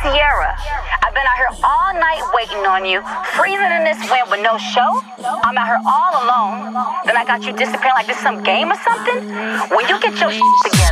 Sierra, I've been out here all night waiting on you, freezing in this wind with no show. I'm out here all alone. Then I got you disappearing like this some game or something. When you get your shit together.